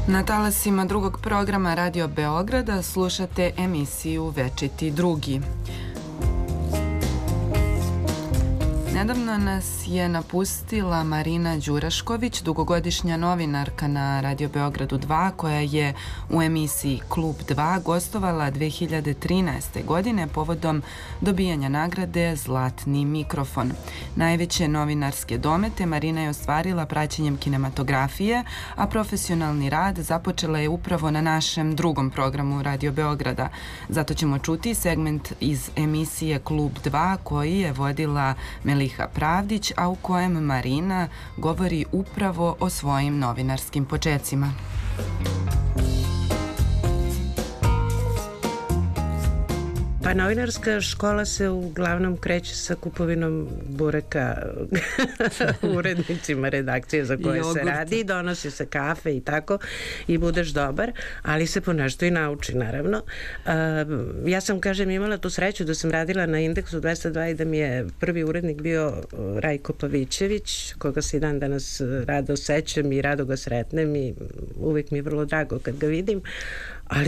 Na talasima drugog programa Radio Beograda slušate emisiju Večiti drugi. Nedavno nas je napustila Marina Đurašković, dugogodišnja novinarka na Radio Beogradu 2, koja je u emisiji Klub 2 gostovala 2013. godine povodom dobijanja nagrade Zlatni mikrofon. Najveće novinarske domete Marina je ostvarila praćenjem kinematografije, a profesionalni rad započela je upravo na našem drugom programu Radio Beograda. Zato ćemo čuti segment iz emisije Klub 2 koji je vodila Meliha Pravdić, a u kojem Marina govori upravo o svojim novinarskim počecima. Pa novinarska škola se uglavnom kreće sa kupovinom bureka urednicima redakcije za koje se radi, donosi se kafe i tako i budeš dobar, ali se ponešto i nauči naravno. Ja sam, kažem, imala tu sreću da sam radila na Indeksu 202 i da mi je prvi urednik bio Rajko Pavićević, koga se i dan danas rado sećam i rado ga sretnem i uvijek mi je vrlo drago kad ga vidim.